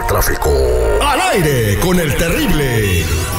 tráfico. Al aire con el terrible.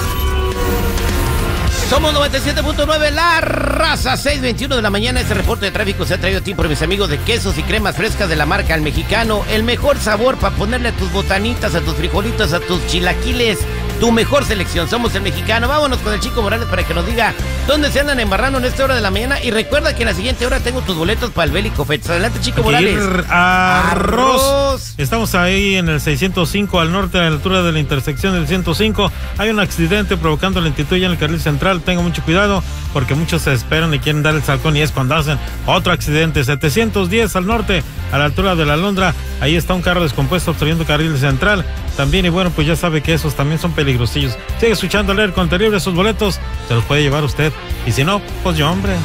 Somos 97.9, la raza, 6:21 de la mañana. Este reporte de tráfico se ha traído a ti por mis amigos de Quesos y Cremas Frescas de la marca El Mexicano. El mejor sabor para ponerle a tus botanitas, a tus frijolitos, a tus chilaquiles. Tu mejor selección, somos El Mexicano. Vámonos con el Chico Morales para que nos diga dónde se andan embarrando en esta hora de la mañana. Y recuerda que en la siguiente hora tengo tus boletos para el Bélico Fest. Adelante, Chico Morales. Arroz. Estamos ahí en el 605 al norte, a la altura de la intersección del 105. Hay un accidente provocando lentitud ya en el carril central. Tenga mucho cuidado porque muchos se esperan y quieren dar el salcón y es cuando hacen otro accidente. 710 al norte, a la altura de la Alondra. Ahí está un carro descompuesto obstruyendo carril central. También, y bueno, pues ya sabe que esos también son peligrosillos. Sigue escuchando leer con terrible. Esos boletos se los puede llevar usted. Y si no, pues yo, hombre.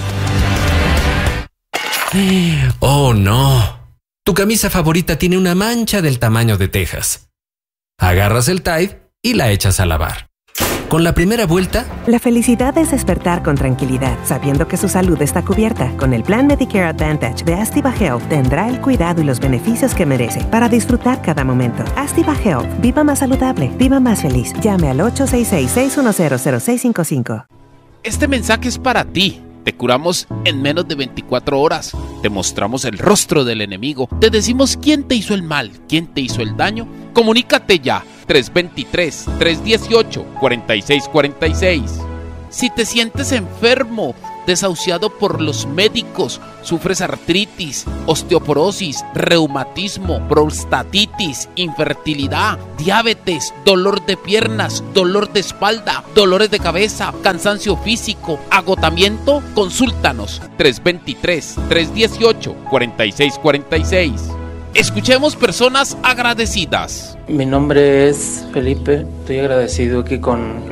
Oh, no. Tu camisa favorita tiene una mancha del tamaño de Texas. Agarras el Tide y la echas a lavar. Con la primera vuelta, la felicidad es despertar con tranquilidad, sabiendo que su salud está cubierta. Con el plan Medicare Advantage de Astiva Health, tendrá el cuidado y los beneficios que merece para disfrutar cada momento. Astiva Health, viva más saludable, viva más feliz. Llame al 866-610-0655. Este mensaje es para ti. Te curamos en menos de 24 horas. Te mostramos el rostro del enemigo. Te decimos quién te hizo el mal, quién te hizo el daño. Comunícate ya. 323-318-4646. Si te sientes enfermo, desahuciado por los médicos, sufres artritis, osteoporosis, reumatismo, prostatitis, infertilidad, diabetes, dolor de piernas, dolor de espalda, dolores de cabeza, cansancio físico, agotamiento, consúltanos. 323-318-4646. Escuchemos personas agradecidas. Mi nombre es Felipe, estoy agradecido aquí con